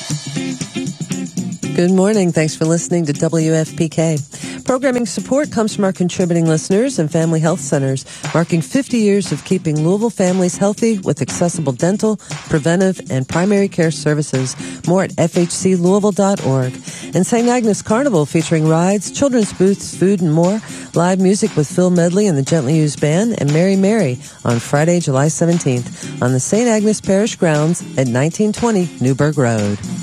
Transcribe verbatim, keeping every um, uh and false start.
Good morning. Thanks for listening to W F P K. Programming support comes from our contributing listeners and family health centers, marking fifty years of keeping Louisville families healthy with accessible dental, preventive, and primary care services. More at f h c louisville dot org. And Saint Agnes Carnival featuring rides, children's booths, food, and more. Live music with Phil Medley and the Gently Used Band and Mary Mary on Friday, July seventeenth on the Saint Agnes Parish grounds at nineteen twenty Newburgh Road.